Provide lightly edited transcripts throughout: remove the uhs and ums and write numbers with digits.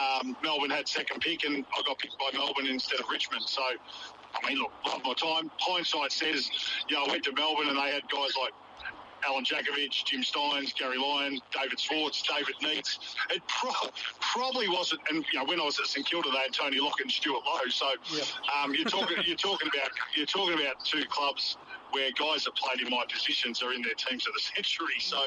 Melbourne had second pick, and I got picked by Melbourne instead of Richmond. So, I mean, look, love my time. Hindsight says, I went to Melbourne and they had guys like Alan Jakovich, Jim Steins, Gary Lyon, David Swartz, David Neitz. It probably wasn't, and when I was at St Kilda, they had Tony Lockett and Stuart Lowe. So you're talking about two clubs where guys that played in my positions are in their teams of the century. So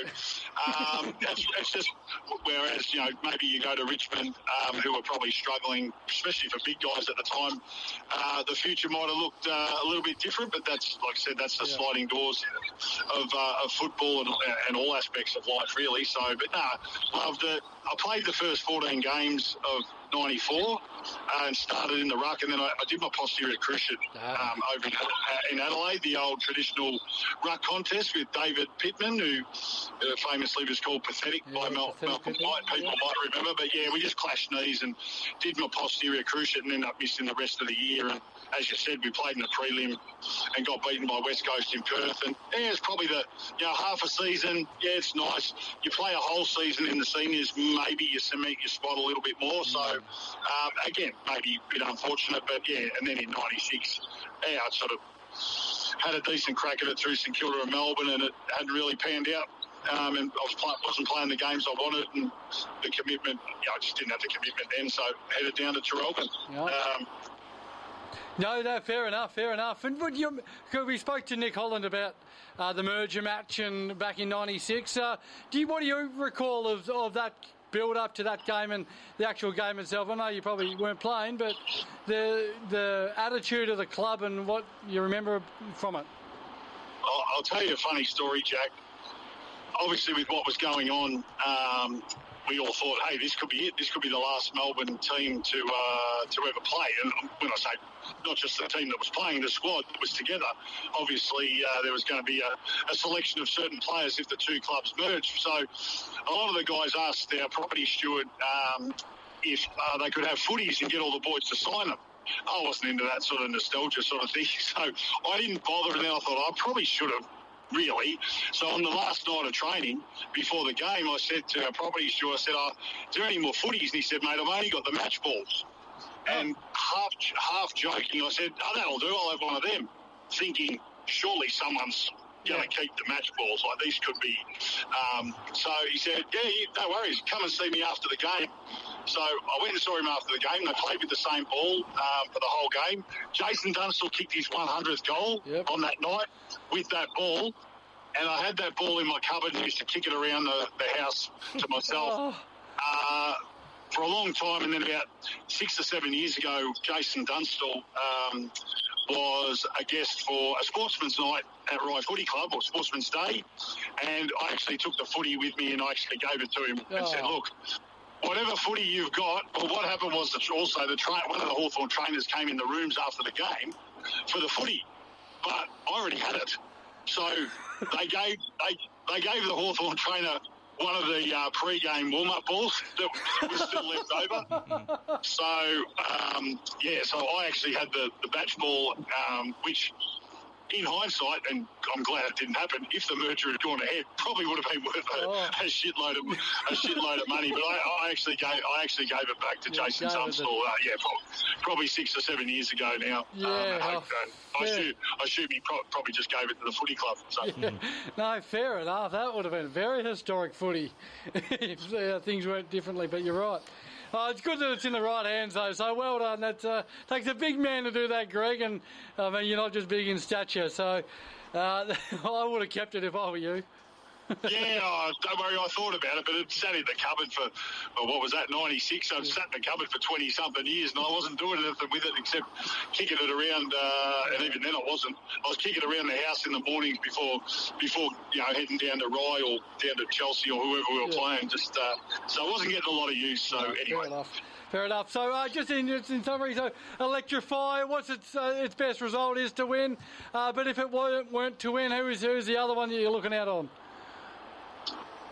it's just, whereas maybe you go to Richmond, who were probably struggling, especially for big guys at the time. The future might have looked a little bit different, but that's, like I said, that's the sliding doors of football and all aspects of life, really. So, but loved it. I played the first 14 games of 94 and started in the ruck, and then I did my posterior cruciate over in Adelaide, the old traditional ruck contest with David Pittman, who famously was called Pathetic by Malcolm White. People might remember, but we just clashed knees and did my posterior cruciate and ended up missing the rest of the year. And as you said, we played in the prelim and got beaten by West Coast in Perth. And it's probably the half a season. It's nice. You play a whole season in the seniors, maybe you cement your spot a little bit more. So again, maybe a bit unfortunate, but and then in '96, I sort of had a decent crack at it through St Kilda and Melbourne, and it hadn't really panned out. And I wasn't playing the games I wanted, and the commitment, I just didn't have the commitment then, so headed down to Traralgon. No, fair enough. And we spoke to Nick Holland about the merger match and back in '96. What do you recall of that build up to that game and the actual game itself? I know you probably weren't playing, but the attitude of the club and what you remember from it. I'll tell you a funny story, Jack. Obviously, with what was going on, we all thought, hey, this could be it. This could be the last Melbourne team to ever play. And when I say not just the team that was playing, the squad that was together, obviously there was going to be a selection of certain players if the two clubs merged. So a lot of the guys asked our property steward if they could have footies and get all the boys to sign them. I wasn't into that sort of nostalgia sort of thing, so I didn't bother. And then I thought I probably should have. Really. So on the last night of training, before the game, I said to our property steward, I said, is there any more footies? And he said, mate, I've only got the match balls. And half joking, I said, that'll do, I'll have one of them. Thinking, surely someone's going to keep the match balls. Like, these could be. So he said, no worries, come and see me after the game. So I went and saw him after the game. They played with the same ball for the whole game. Jason Dunstall kicked his 100th goal on that night with that ball. And I had that ball in my cupboard and used to kick it around the house to myself for a long time. And then about 6 or 7 years ago, Jason Dunstall was a guest for a sportsman's night at Rye Footy Club, or Sportsman's Day. And I actually took the footy with me and I actually gave it to him and said, look, whatever footy you've got. Well, what happened was that also one of the Hawthorn trainers came in the rooms after the game for the footy, but I already had it. So they gave the Hawthorn trainer one of the pre-game warm-up balls that was still left over. So, so I actually had the batch ball, which in hindsight, and I'm glad it didn't happen, if the merger had gone ahead, probably would have been worth a shitload of money. But I actually gave it back to Jason Dunstall. Probably 6 or 7 years ago now. I assume he probably just gave it to the footy club. So. No, fair enough. That would have been very historic footy if things went differently. But you're right. It's good that it's in the right hands, though, so well done. That takes a big man to do that, Greg, and I mean, you're not just big in stature, so I would have kept it if I were you. Don't worry, I thought about it, but it sat in the cupboard for, what was that, 96? I'd sat in the cupboard for 20-something years, and I wasn't doing anything with it except kicking it around, and even then I wasn't. I was kicking around the house in the mornings before heading down to Rye or down to Chelsea or whoever we were playing, so I wasn't getting a lot of use, so anyway. Fair enough. So just in summary, so Electrify, what's its best result is to win, but if it weren't to win, who's the other one that you're looking out on?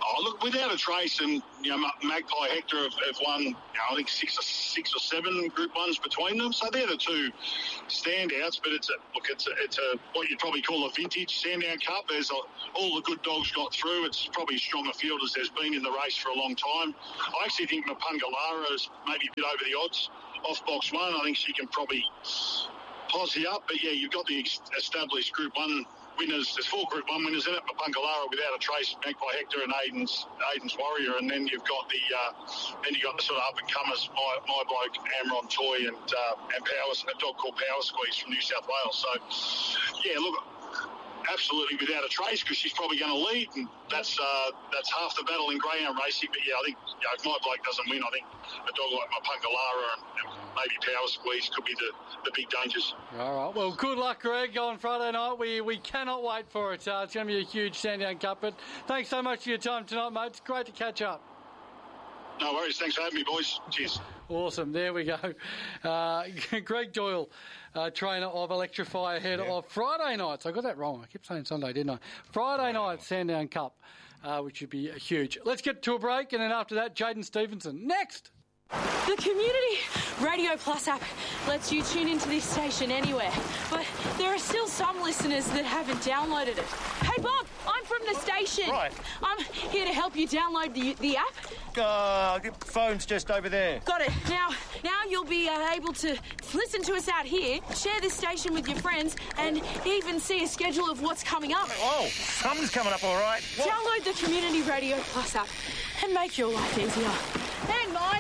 Oh, look, without a trace, and Magpie Hector have won, I think six or seven Group 1s between them. So they're the two standouts. But it's a what you'd probably call a vintage Sandown Cup. There's all the good dogs got through. It's probably as strong a field as there's been in the race for a long time. I actually think Mapunga Lara is maybe a bit over the odds off box 1. I think she can probably posse up. But yeah, you've got the established Group 1 winners. There's 4 Group 1 winners in it. Mapunga Lara without a trace, Magpie Hector and Aiden's Warrior, and then you've got the sort of up and comers, my bloke Amron Toy and a dog called Power Squeeze from New South Wales. So yeah, look, absolutely without a trace, because she's probably going to lead, and that's half the battle in greyhound racing. But yeah, I think if my bloke doesn't win, I think a dog like Mapunga Lara and maybe Power Squeeze could be the big dangers. All right. Well, good luck, Greg, on Friday night. We cannot wait for it. It's going to be a huge Sandown Cup. But thanks so much for your time tonight, mate. It's great to catch up. No worries. Thanks for having me, boys. Cheers. Awesome. There we go. Greg Doyle, trainer of Electrify ahead of Friday nights. I got that wrong. I kept saying Sunday, didn't I? Friday night Sandown Cup, which would be huge. Let's get to a break, and then after that, Jaden Stevenson. Next! The Community Radio Plus app lets you tune into this station anywhere, but there are still some listeners that haven't downloaded it. Hey, Bob, I'm from the station. Right. I'm here to help you download the app. The phone's just over there. Got it. Now you'll be able to listen to us out here, share this station with your friends, and even see a schedule of what's coming up. Oh, something's coming up, all right. What? Download the Community Radio Plus app and make your life easier. And mine.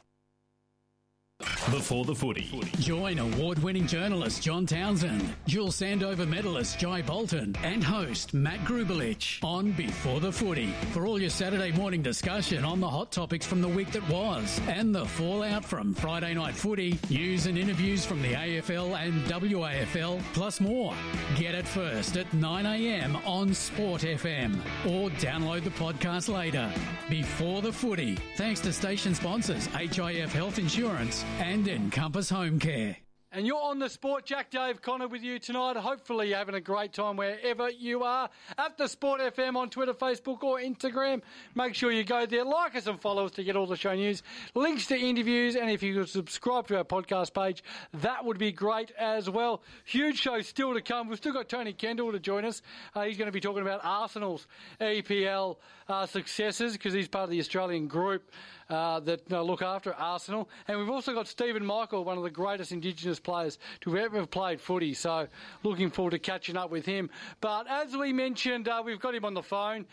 Before the Footy. Join award-winning journalist John Townsend, dual Sandover medalist Jai Bolton, and host Matt Grubelich on Before the Footy for all your Saturday morning discussion on the hot topics from the week that was and the fallout from Friday night footy, news and interviews from the AFL and WAFL, plus more. Get it first at 9 a.m. on Sport FM or download the podcast later. Before the Footy, thanks to station sponsors HIF Health Insurance and Encompass Home Care. And you're on the Sport. Jack Dave Connor with you tonight. Hopefully you're having a great time wherever you are. At the Sport FM on Twitter, Facebook or Instagram. Make sure you go there, like us and follow us to get all the show news, links to interviews, and if you could subscribe to our podcast page, that would be great as well. Huge show still to come. We've still got Tony Kendall to join us. He's going to be talking about Arsenal's EPL successes, because he's part of the Australian group that look after Arsenal. And we've also got Stephen Michael, one of the greatest Indigenous players to have ever played footy. So looking forward to catching up with him. But as we mentioned, we've got him on the phone.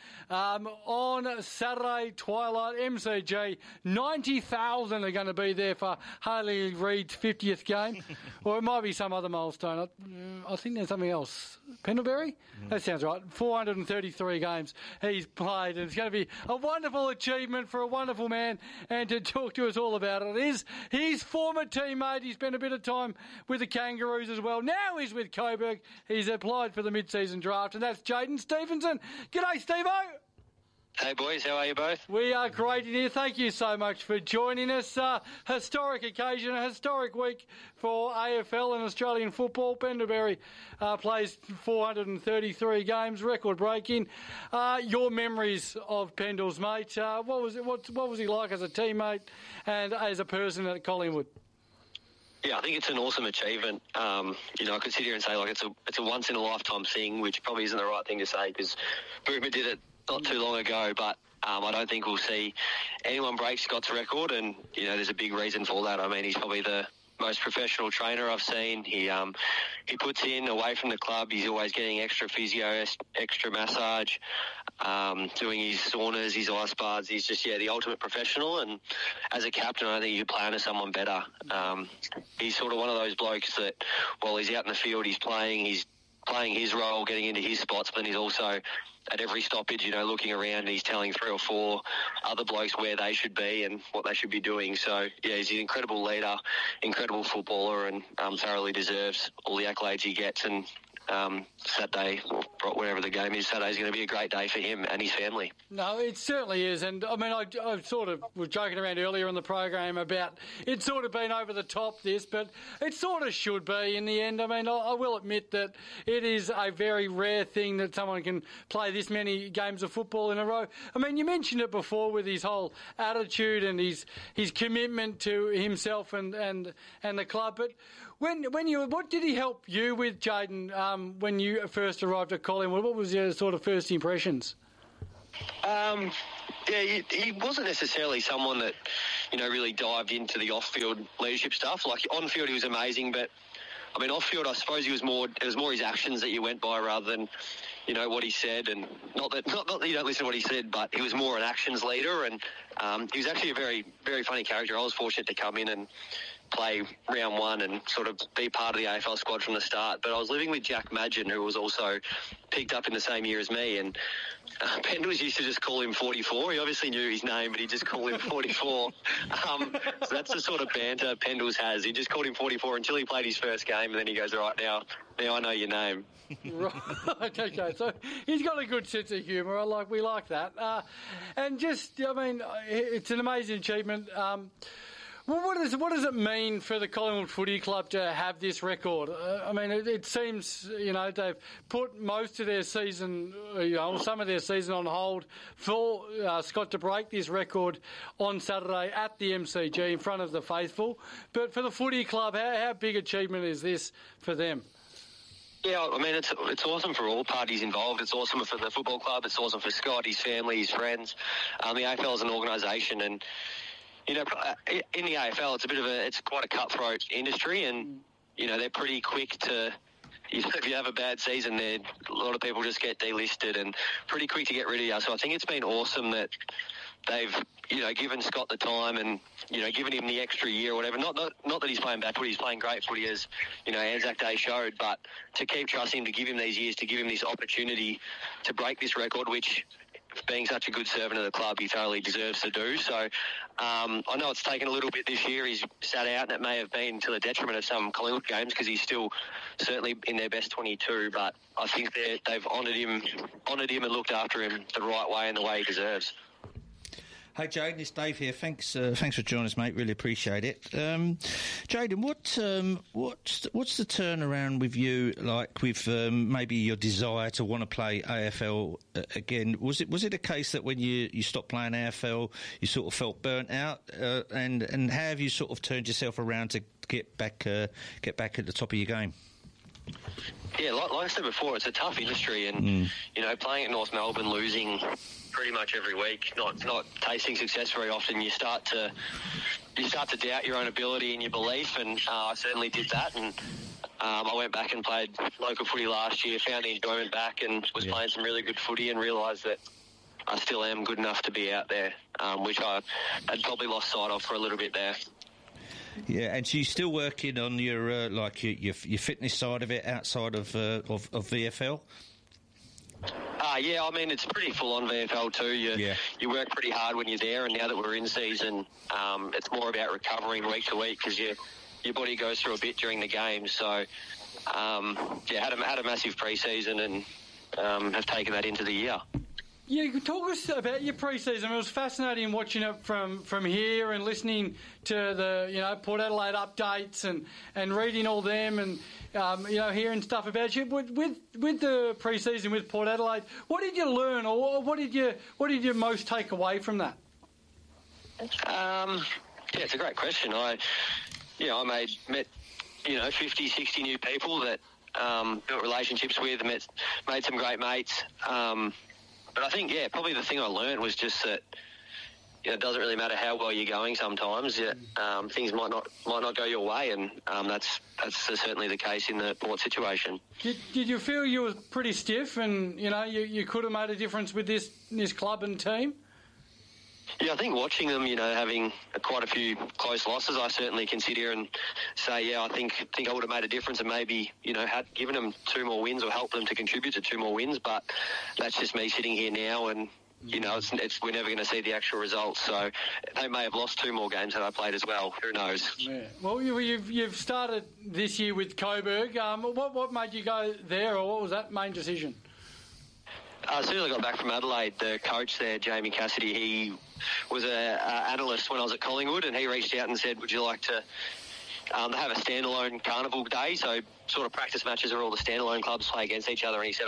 On Saturday, Twilight, MCG, 90,000 are going to be there for Hayley Reid's 50th game. Or it might be some other milestone. I think there's something else. Pendlebury? That sounds right. 433 games he's played. And it's going to be a wonderful achievement for a wonderful man. And to talk to us all about it is his former teammate. He spent a bit of time with the Kangaroos as well. Now he's with Coburg. He's applied for the mid-season draft, and that's Jaden Stevenson. G'day, Steve-O. Hey, boys. How are you both? We are great in here. Thank you so much for joining us. Historic occasion, a historic week for AFL and Australian football. Pendlebury plays 433 games, record-breaking. Your memories of Pendles, mate. What was he like as a teammate and as a person at Collingwood? Yeah, I think it's an awesome achievement. I could sit here and say it's a once in a lifetime thing, which probably isn't the right thing to say because Boomer did it not too long ago, but I don't think we'll see anyone break Scott's record, and there's a big reason for that. I mean, he's probably the most professional trainer I've seen. He puts in away from the club. He's always getting extra physio, extra massage, doing his saunas, his ice baths. He's just the ultimate professional. And as a captain, I think you could play under someone better. He's sort of one of those blokes that while he's out in the field, he's playing his role, getting into his spots, but then he's also at every stoppage, looking around and he's telling 3 or 4 other blokes where they should be and what they should be doing. So, he's an incredible leader, incredible footballer, and thoroughly deserves all the accolades he gets. And wherever the game is, Saturday's going to be a great day for him and his family. No, it certainly is. And, I mean, I sort of was joking around earlier in the program about it's sort of been over the top, this, but it sort of should be in the end. I mean, I will admit that it is a very rare thing that someone can play this many games of football in a row. I mean, you mentioned it before with his whole attitude and his commitment to himself and the club, but what did he help you with, Jayden, when you first arrived at Collingwood? What was your sort of first impressions? He wasn't necessarily someone that, really dived into the off-field leadership stuff. Like, on-field he was amazing, but, I mean, off-field I suppose it was more his actions that you went by rather than, what he said. And not that you don't listen to what he said, but he was more an actions leader, and he was actually a very, very funny character. I was fortunate to come in and play round one and sort of be part of the AFL squad from the start. But I was living with Jack Madgen, who was also picked up in the same year as me, and Pendles used to just call him 44. He obviously knew his name, but he just called him 44. So that's the sort of banter Pendles has. He just called him 44 until he played his first game, and then he goes, all right, now I know your name. Right, okay, so he's got a good sense of humour. We like that. And just, I mean, it's an amazing achievement. Well, what does it mean for the Collingwood Footy Club to have this record? I mean, it seems, they've put most of their season, some of their season on hold for Scott to break this record on Saturday at the MCG in front of the faithful. But for the Footy Club, how big achievement is this for them? Yeah, I mean, it's awesome for all parties involved. It's awesome for the football club. It's awesome for Scott, his family, his friends. The AFL is an organisation, and in the AFL, it's quite a cutthroat industry, and they're pretty quick to, if you have a bad season, a lot of people just get delisted and pretty quick to get rid of you. So I think it's been awesome that they've given Scott the time and given him the extra year or whatever. Not that he's playing bad footy, he's playing great footy, as Anzac Day showed, but to keep trusting him, to give him these years, to give him this opportunity to break this record, which, being such a good servant of the club, he thoroughly deserves to do. So I know it's taken a little bit this year. He's sat out, and it may have been to the detriment of some Collingwood games because he's still certainly in their best 22. But I think they've honoured him and looked after him the right way and the way he deserves. Hey, Jayden, it's Dave here. Thanks for joining us, mate. Really appreciate it. Jayden, what's the turnaround with you, like with maybe your desire to want to play AFL again? Was it a case that when you stopped playing AFL, you sort of felt burnt out, and how have you sort of turned yourself around to get back at the top of your game? Yeah, like I said before, it's a tough industry, and playing at North Melbourne, losing pretty much every week, not tasting success very often, you start to doubt your own ability and your belief, and I certainly did that. And I went back and played local footy last year, found the enjoyment back, and was playing some really good footy, and realised that I still am good enough to be out there, which I had probably lost sight of for a little bit there. Yeah, and so you're still working on your your fitness side of it outside of VFL? Yeah, I mean, it's pretty full on VFL too. You work pretty hard when you're there, and now that we're in season, it's more about recovering week to week because your body goes through a bit during the game. So, had a massive pre-season and have taken that into the year. Yeah, talk us about your pre-season. It was fascinating watching it from here and listening to the Port Adelaide updates and reading all them and hearing stuff about you. With the pre-season with Port Adelaide, what did you learn, or what did you most take away from that? It's a great question. I met 50, 60 new people that built relationships with, made some great mates. But I think, probably the thing I learned was just that it doesn't really matter how well you're going sometimes. Things might not go your way, and that's certainly the case in the Port situation. Did you feel you were pretty stiff and, you could have made a difference with this club and team? Yeah, I think watching them, having quite a few close losses, I certainly can sit here and say, I think I would have made a difference and maybe, had given them 2 more wins or helped them to contribute to 2 more wins. But that's just me sitting here now, and we're never going to see the actual results. So they may have lost 2 more games had I played as well. Who knows? Yeah. Well, you've started this year with Coburg. What made you go there, or what was that main decision? As soon as I got back from Adelaide, the coach there, Jamie Cassidy, he was an analyst when I was at Collingwood, and he reached out and said, would you like to have a standalone carnival day? So sort of practice matches where all the standalone clubs play against each other. And he said,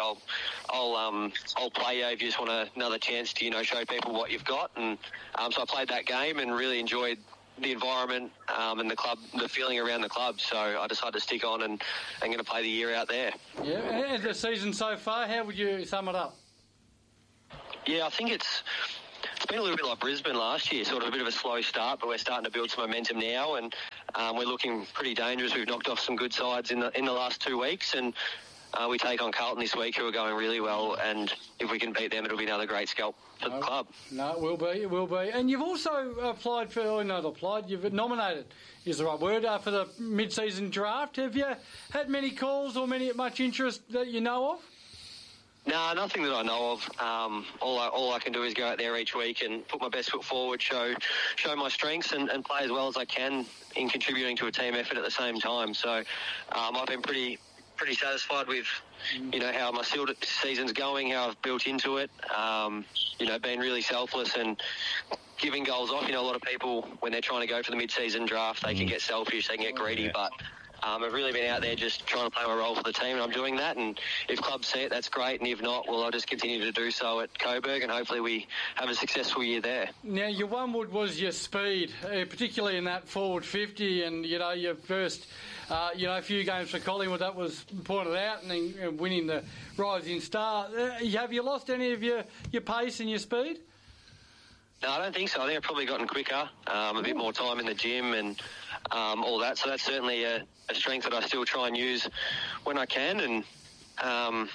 I'll play you if you just want another chance to, show people what you've got. And so I played that game and really enjoyed the environment and the club, the feeling around the club. So I decided to stick on and I'm going to play the year out there. Yeah, and the season so far, how would you sum it up? Yeah, I think it's been a little bit like Brisbane last year, sort of a bit of a slow start, but we're starting to build some momentum now, and we're looking pretty dangerous. We've knocked off some good sides in the last 2 weeks, and we take on Carlton this week, who are going really well, and if we can beat them, it'll be another great scalp for the club. No, it will be. And you've also you've nominated, is the right word, for the mid-season draft. Have you had many calls or much interest that you know of? No, nothing that I know of. All I can do is go out there each week and put my best foot forward, show my strengths and play as well as I can in contributing to a team effort at the same time. So I've been pretty satisfied with, how my season's going, how I've built into it, being really selfless and giving goals off. A lot of people, when they're trying to go for the mid-season draft, they can get selfish, they can get greedy, but I've really been out there just trying to play my role for the team, and I'm doing that. And if clubs see it, that's great. And if not, well, I'll just continue to do so at Coburg, and hopefully we have a successful year there. Now, your one word was your speed, particularly in that forward 50, and your first, few games for Collingwood that was pointed out, and then winning the Rising Star. Have you lost any of your pace and your speed? No, I don't think so. I think I've probably gotten quicker, a bit more time in the gym and all that. So that's certainly a strength that I still try and use when I can. And, I'm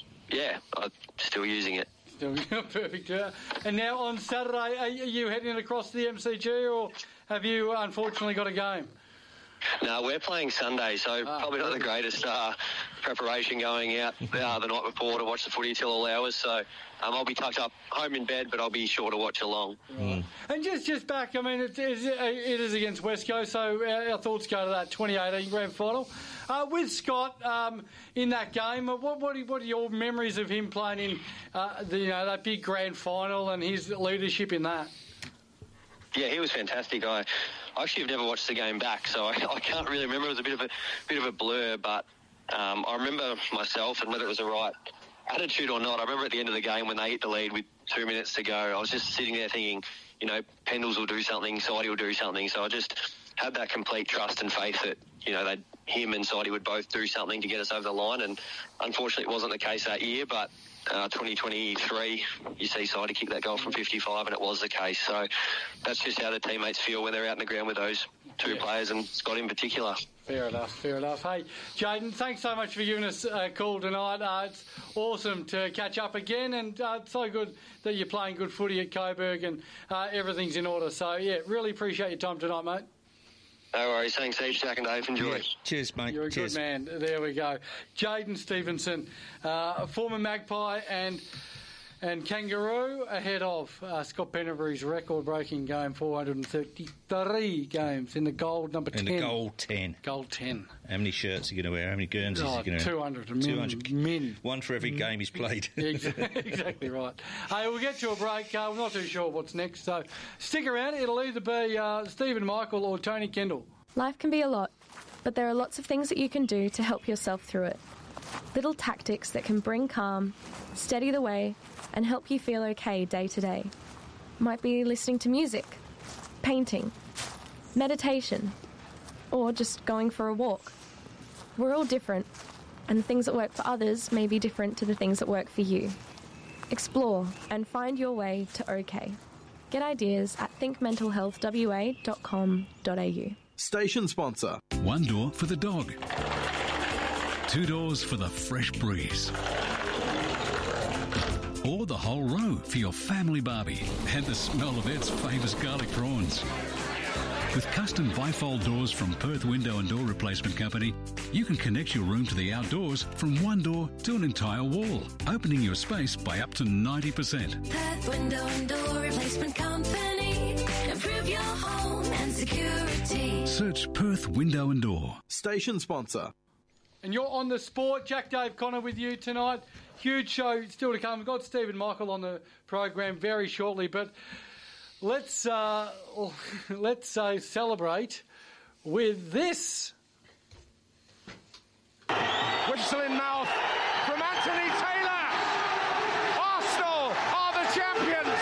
still using it. Perfect. And now on Saturday, are you heading across to the MCG, or have you unfortunately got a game? No, we're playing Sunday, so probably not the greatest preparation going out the night before to watch the footy till all hours. So I'll be tucked up home in bed, but I'll be sure to watch along. Right. And just back, I mean, it is against West Coast, so our thoughts go to that 2018 grand final. With Scott in that game, what are your memories of him playing in that big grand final and his leadership in that? Yeah, he was fantastic. I actually have never watched the game back, so I can't really remember. It was a bit of a blur, but I remember myself, and whether it was the right attitude or not, I remember at the end of the game when they hit the lead with 2 minutes to go, I was just sitting there thinking, Pendles will do something, Sidey will do something. So I just had that complete trust and faith that, him and Sidey would both do something to get us over the line. And unfortunately, it wasn't the case that year, but 2023, you see Sidey kick that goal from 55, and it was the case. So that's just how the teammates feel when they're out in the ground with those two players, and Scott in particular. Fair enough. Hey, Jayden, thanks so much for giving us a call tonight. It's awesome to catch up again, and it's so good that you're playing good footy at Coburg and everything's in order. So, really appreciate your time tonight, mate. No worries. Thanks, H. Jack and Dave. Enjoy. Yeah. Cheers, mate. You're a good man. There we go. Jayden Stevenson, former Magpie and Kangaroo, ahead of Scott Pennebury's record-breaking game, 433 games in the gold number 10. In the gold 10. Gold 10. How many shirts are you going to wear? How many Guernseys are you going to wear? 200 min. One for every game he's played. Exactly right. Hey, we'll get to a break. We're not too sure what's next, so stick around. It'll either be Stephen Michael or Tony Kendall. Life can be a lot, but there are lots of things that you can do to help yourself through it. Little tactics that can bring calm, steady the way, and help you feel okay day to day. Might be listening to music, painting, meditation, or just going for a walk. We're all different, and the things that work for others may be different to the things that work for you. Explore and find your way to OK. Get ideas at thinkmentalhealthwa.com.au. Station sponsor. One door for the dog. 2 doors for the fresh breeze. Or the whole row for your family barbie and the smell of Ed's famous garlic prawns. With custom bifold doors from Perth Window and Door Replacement Company, you can connect your room to the outdoors from one door to an entire wall, opening your space by up to 90%. Perth Window and Door Replacement Company. Improve your home and security. Search Perth Window and Door. Station sponsor. And you're on the sport. Jack Dave Connor with you tonight. huge show still to come. We've got Stephen Michael on the program very shortly, but let's celebrate with this. Whistle in mouth from Anthony Taylor. Arsenal are the champions.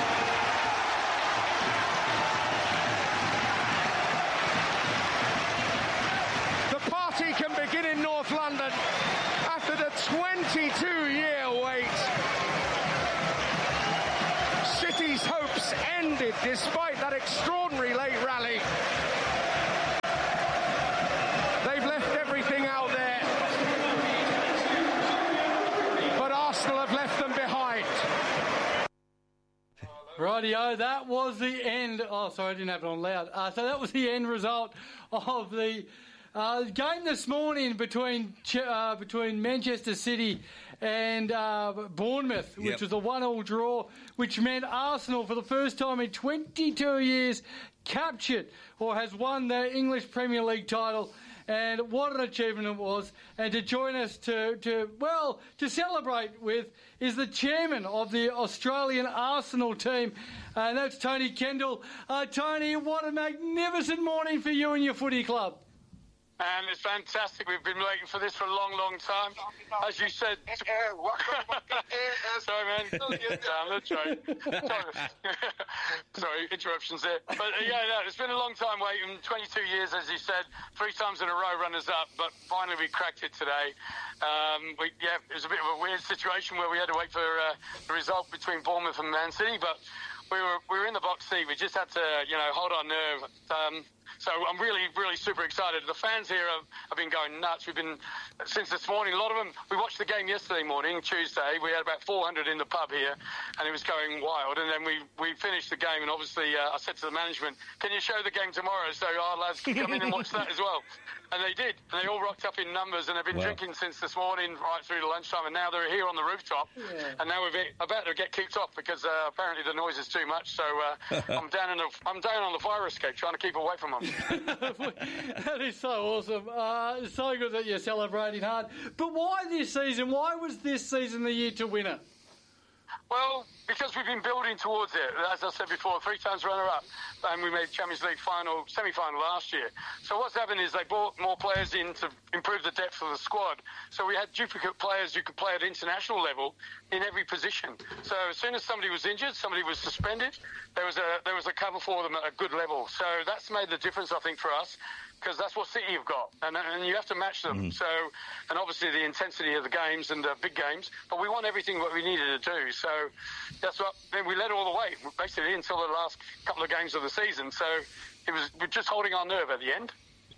The party can begin in North London after the 22-year wait. City's hopes ended despite that extraordinary late rally. They've left everything out there, but Arsenal have left them behind. Rightio, that was the end. Oh, sorry, I didn't have it on loud. So that was the end result of the game this morning between Manchester City and Bournemouth, which was a 1-1 draw, which meant Arsenal, for the first time in 22 years, captured or has won the English Premier League title. And what an achievement it was. And to join us to celebrate with is the chairman of the Australian Arsenal team, and that's Tony Kendall. Tony, what a magnificent morning for you and your footy club. And it's fantastic. We've been waiting for this for a long, long time. As you said... Sorry, man. Sorry, interruptions there. But, it's been a long time waiting. 22 years, as you said. 3 times in a row runners-up. But finally we cracked it today. It was a bit of a weird situation where we had to wait for the result between Bournemouth and Man City. But we were in the box seat. We just had to, hold our nerve. So I'm really, really super excited. The fans here have been going nuts. We've been, since this morning, a lot of them, we watched the game yesterday morning, Tuesday. We had about 400 in the pub here, and it was going wild. And then we finished the game, and obviously I said to the management, can you show the game tomorrow so our lads can come in and watch that as well? And they did. And they all rocked up in numbers, and they've been drinking since this morning right through to lunchtime, and now they're here on the rooftop. Yeah. And now we're about to get kicked off because apparently the noise is too much. So I'm down on the fire escape trying to keep away from them. That is so awesome. It's so good that you're celebrating hard. But why this season? Why was this season the year to win it? Well, because we've been building towards it. As I said before, 3 times runner-up, and we made Champions League semi-final last year. So what's happened is they brought more players in to improve the depth of the squad. So we had duplicate players who could play at international level in every position. So as soon as somebody was injured, somebody was suspended, there was a cover for them at a good level. So that's made the difference, I think, for us, because that's what City have got, and you have to match them. So, and obviously the intensity of the games and the big games, but we want everything what we needed to do. So that's what we led all the way, basically, until the last couple of games of the season. So we're just holding our nerve at the end.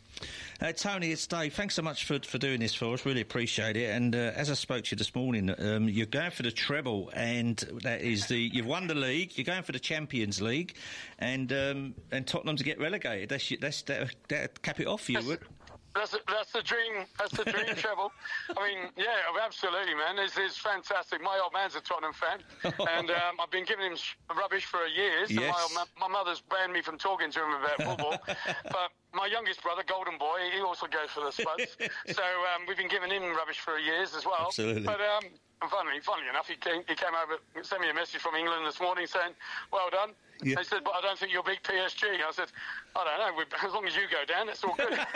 Tony, it's Dave. Thanks so much for doing this for us. Really appreciate it. And as I spoke to you this morning, you're going for the treble, and that is you've won the league. You're going for the Champions League, and Tottenham to get relegated. That cap it off for you, would? That's the dream. That's the dream treble. I mean, yeah, absolutely, man. It's fantastic. My old man's a Tottenham fan, and I've been giving him rubbish for years. Yes. My mother's banned me from talking to him about football. But my youngest brother, Golden Boy, he also goes for the Spuds. So we've been giving him rubbish for years as well. Absolutely. But funnily enough, he came over, sent me a message from England this morning saying, "Well done." Yeah. They said, but I don't think you'll beat PSG. I said, I don't know. As long as you go down, it's all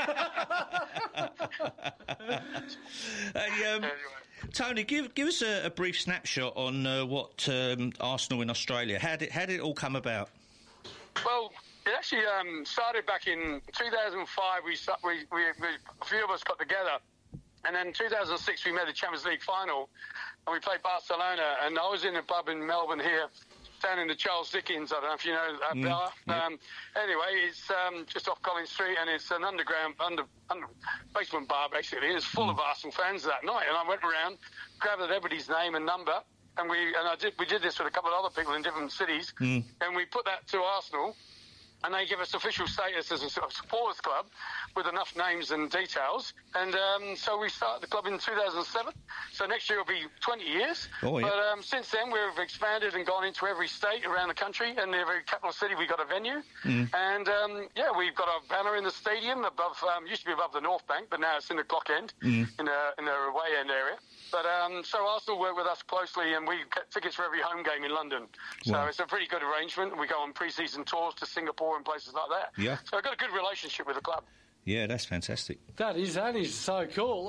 good. Anyway. Tony, give us a brief snapshot on what Arsenal in Australia. How did it all come about? Well, it actually started back in 2005. We a few of us got together, and then in 2006 we made the Champions League final, and we played Barcelona. And I was in a pub in Melbourne here, down in the Charles Dickens. I don't know if you know that bar. Yep. Anyway, it's just off Collins Street, and it's an underground basement bar, basically. It's full of Arsenal fans that night, and I went around, grabbed everybody's name and number, and we did this with a couple of other people in different cities, and we put that to Arsenal. and they give us official status as a supporters club with enough names and details. And so we started the club in 2007. So next year will be 20 years. Oh, yeah. But since then, we've expanded and gone into every state around the country, and every capital city we've got a venue. And we've got a banner in the stadium above. Used to be above the North Bank, but now it's in the clock end in the away end area. But so Arsenal work with us closely, and we get tickets for every home game in London. So it's a pretty good arrangement. We go on pre-season tours to Singapore and places like that. Yeah. So I've got a good relationship with the club. Yeah, that's fantastic. That is so cool.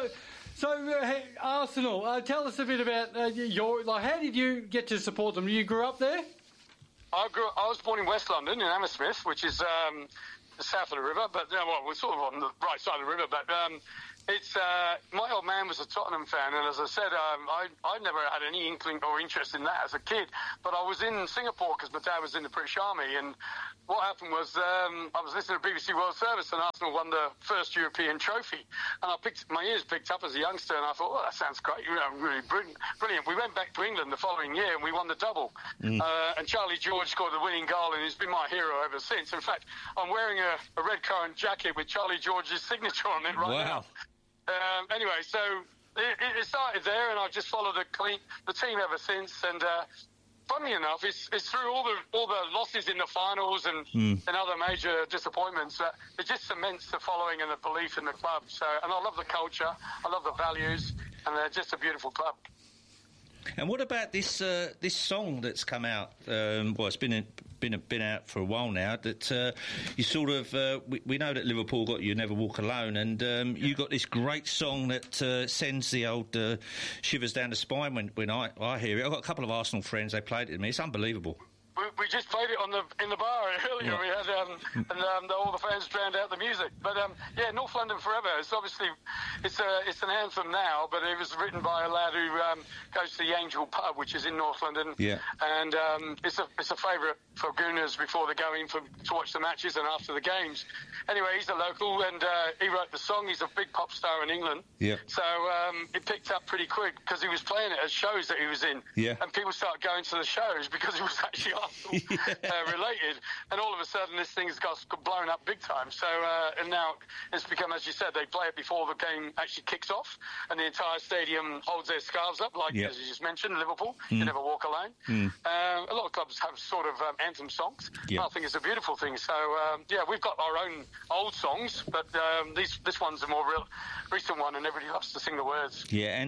Arsenal. Tell us a bit about how did you get to support them? You grew up there? I was born in West London, in Hammersmith, which is the south of the river, but we're sort of on the right side of the river. But it's my old man was a Tottenham fan, and as I said, I never had any inkling or interest in that as a kid. But I was in Singapore because my dad was in the British Army, and what happened was I was listening to BBC World Service, and Arsenal won the first European trophy, and my ears picked up as a youngster, and I thought, that sounds great, really brilliant. We went back to England the following year, and we won the double. And Charlie George scored the winning goal, and he's been my hero ever since. In fact, I'm wearing a red currant jacket with Charlie George's signature on it right now. Anyway, so it started there, and I've just followed the team ever since. And funnily enough, it's through all the losses in the finals and other major disappointments that it just cements the following and the belief in the club. So, and I love the culture, I love the values, and they're just a beautiful club. And what about this song that's come out? It's been out for a while now. That you sort of we know that Liverpool got You Never Walk Alone, and you got this great song that sends the old shivers down the spine when I hear it. I've got a couple of Arsenal friends. They played it to me. It's unbelievable. We just played it in the bar earlier. We had all the fans drowned out the music. But North London Forever. It's obviously it's an anthem now, but it was written by a lad who goes to the Angel Pub, which is in North London. Yeah. And it's a favourite for Gooners before they go in to watch the matches and after the games. Anyway, he's a local, and he wrote the song. He's a big pop star in England. Yeah. So it picked up pretty quick because he was playing it at shows that he was in. Yeah. And people started going to the shows because it was actually related, and all of a sudden this thing's got blown up big time. So and now it's become, as you said, they play it before the game actually kicks off, and the entire stadium holds their scarves up, like as you just mentioned, Liverpool. You Never Walk Alone. A lot of clubs have sort of anthem songs. I think it's a beautiful thing. So we've got our own old songs, but this one's a more recent one, and everybody loves to sing the words. Yeah,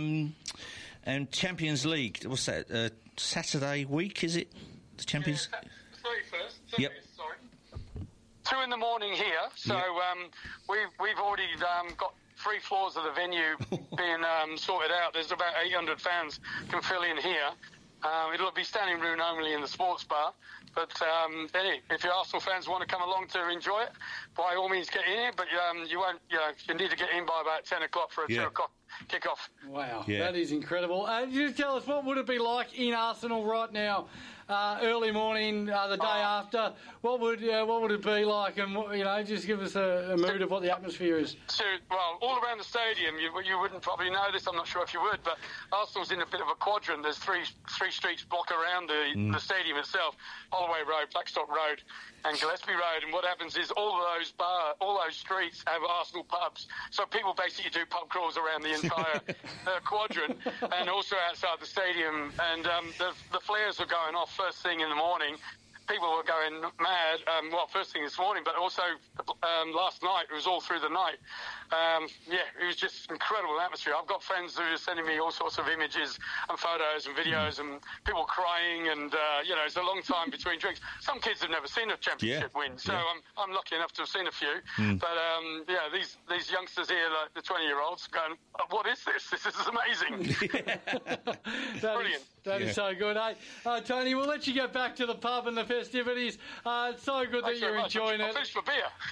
and Champions League. What's that? Saturday week, is it? The Champions. 31st. Yep. Sorry. 2 a.m. here. So we've already got 3 floors of the venue being sorted out. There's about 800 fans can fill in here. It'll be standing room only in the sports bar. But if your Arsenal fans want to come along to enjoy it, by all means get in here. But you won't. You need to get in by about 10 o'clock for a 2 o'clock kick-off. Wow, that is incredible. Just tell us, what would it be like in Arsenal right now? Early morning, the day after, what would it be like? And just give us a mood of what the atmosphere is. So, all around the stadium, you wouldn't probably know this. I'm not sure if you would, but Arsenal's in a bit of a quadrant. There's three streets block around the stadium itself: Holloway Road, Blackstock Road, and Gillespie Road. And what happens is all those streets have Arsenal pubs. So people basically do pub crawls around the entire quadrant, and also outside the stadium. And the flares were going off first thing in the morning. People were going mad, first thing this morning, but also last night. It was all through the night. It was just incredible atmosphere. I've got friends who are sending me all sorts of images and photos and videos and people crying, and it's a long time between drinks. Some kids have never seen a championship win, so I'm lucky enough to have seen a few. But these youngsters here, like the 20-year-olds, going, "What is this? This is amazing!" Brilliant. That is so good. Hey, Tony, we'll let you get back to the pub and the festivities. It's so good that you're enjoying it. I'll finish my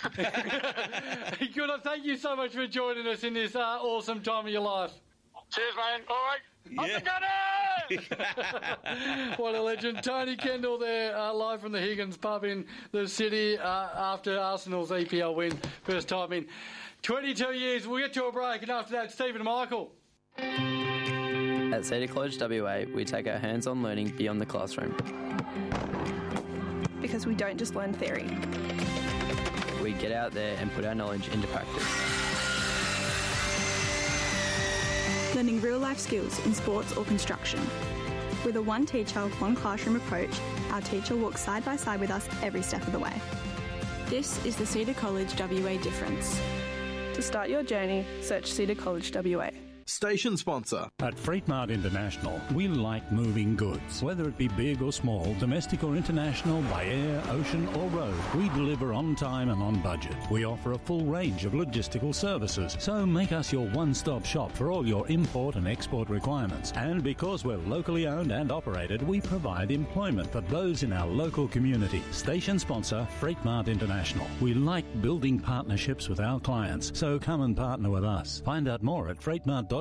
beer. Good. Thank you so much for joining us in this awesome time of your life. Cheers, man. All right. What a legend. Tony Kendall there, live from the Higgins pub in the city after Arsenal's EPL win. First time in 22 years. We'll get to a break, and after that, Stephen Michael. At Cedar College WA, we take our hands-on learning beyond the classroom. because we don't just learn theory. We get out there and put our knowledge into practice. Learning real-life skills in sports or construction. With a one teacher, one classroom approach, our teacher walks side by side with us every step of the way. This is the Cedar College WA difference. To start your journey, search Cedar College WA. Station sponsor. At Freightmart International, we like moving goods. Whether it be big or small, domestic or international, by air, ocean or road, we deliver on time and on budget. We offer a full range of logistical services, so make us your one-stop shop for all your import and export requirements. And because we're locally owned and operated, we provide employment for those in our local community. Station sponsor, Freightmart International. We like building partnerships with our clients, so come and partner with us. Find out more at freightmart.com.au.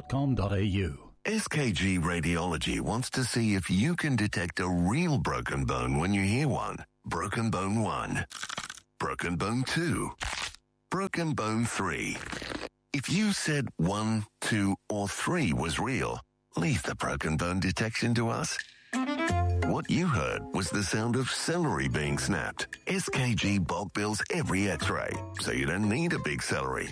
SKG Radiology wants to see if you can detect a real broken bone when you hear one. Broken bone 1. Broken bone 2. Broken bone 3. If you said 1, 2, or 3 was real, leave the broken bone detection to us. What you heard was the sound of celery being snapped. SKG bulk bills every x-ray, so you don't need a big salary.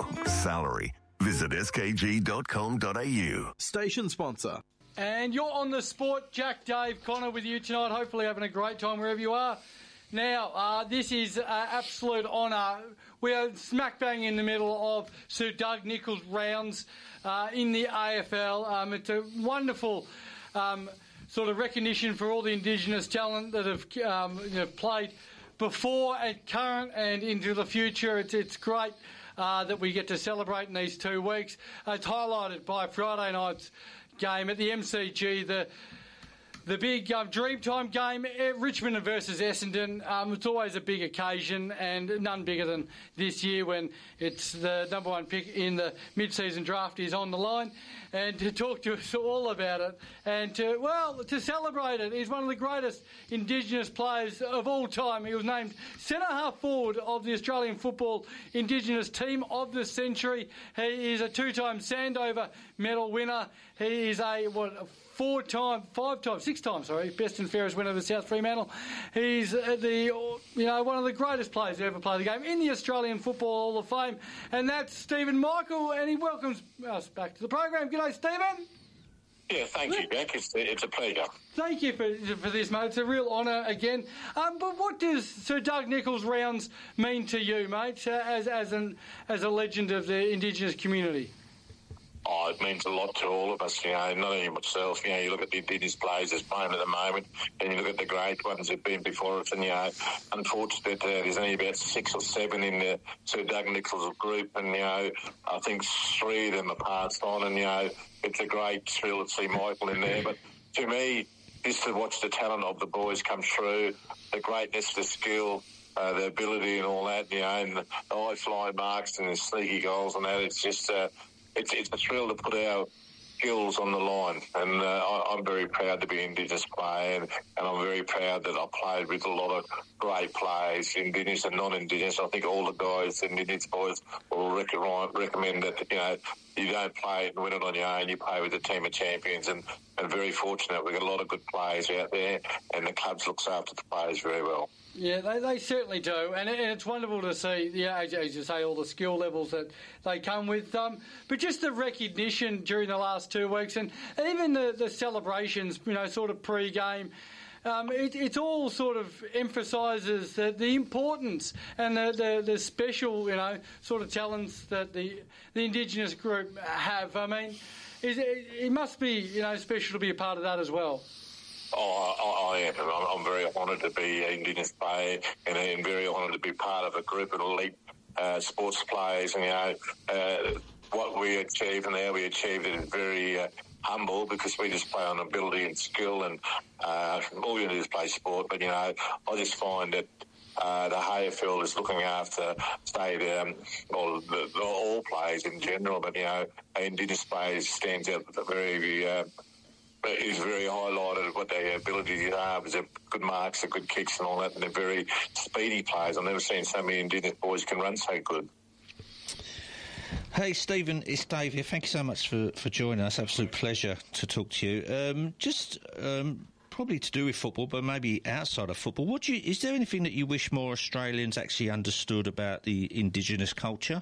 Visit skg.com.au. Station sponsor. And you're on the sport. Jack, Dave, Connor with you tonight. Hopefully having a great time wherever you are. Now, this is absolute honour. We are smack bang in the middle of Sir Doug Nicholls rounds in the AFL. It's a wonderful sort of recognition for all the Indigenous talent that have played before, at current, and into the future. It's great. That we get to celebrate in these 2 weeks. It's highlighted by Friday night's game at the MCG, the big Dreamtime game, Richmond versus Essendon. It's always a big occasion, and none bigger than this year when it's the number 1 pick in the mid-season draft is on the line. And to talk to us all about it and to celebrate it, he's one of the greatest Indigenous players of all time. He was named centre-half forward of the Australian Football Indigenous Team of the Century. He is a 2-time Sandover medal winner. He is a 6 times, best and fairest winner of the South Fremantle. He's one of the greatest players to ever play the game in the Australian Football Hall of Fame, and that's Stephen Michael, and he welcomes us back to the program. G'day, Stephen. Yeah, thank you, Jack. It's a pleasure. Thank you for this, mate. It's a real honour again. But what does Sir Doug Nicholls rounds mean to you, mate, as a legend of the Indigenous community? Oh, it means a lot to all of us, not only myself. You look at the Indigenous players that's playing at the moment, and you look at the great ones that have been before us, and, unfortunately, there's only about 6 or 7 in the Sir Doug Nicholls group, and, I think 3 of them are passed on, and, it's a great thrill to see Michael in there. But to me, just to watch the talent of the boys come through, the greatness, the skill, the ability and all that, and the high-flying marks and the sneaky goals and that, it's just... It's a thrill to put our skills on the line, and I'm very proud to be an Indigenous player, and I'm very proud that I played with a lot of great players, Indigenous and non-Indigenous. I think all the guys, Indigenous boys, will recommend that, you don't play and win it on your own, you play with a team of champions, and very fortunate we've got a lot of good players out there, and the clubs looks after the players very well. Yeah, they certainly do, and it's wonderful to see, as you say, all the skill levels that they come with. But just the recognition during the last 2 weeks, and even the celebrations, sort of pre-game, it all sort of emphasises the importance and the special, sort of talents that the Indigenous group have. I mean, it must be, special to be a part of that as well. Oh, I am. I'm very honoured to be an Indigenous player, and I'm very honoured to be part of a group of elite sports players. And what we achieve and how we achieve it is very humble, because we just play on ability and skill, and all you do is play sport. But I just find that the AFL is looking after, all players in general, but Indigenous players stands out is very highlighted what their ability have. Is good marks, they're good kicks and all that, and they're very speedy players. I've never seen so many Indigenous boys can run so good. Hey, Stephen, it's Dave here. Thank you so much for joining us. Absolute pleasure to talk to you. probably to do with football, but maybe outside of football. Is there anything that you wish more Australians actually understood about the Indigenous culture?